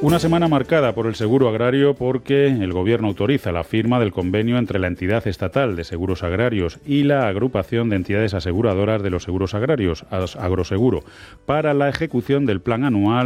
Una semana marcada por el seguro agrario porque el Gobierno autoriza la firma del convenio entre la entidad estatal de seguros agrarios y la agrupación de entidades aseguradoras de los seguros agrarios, Agroseguro, para la ejecución del plan anual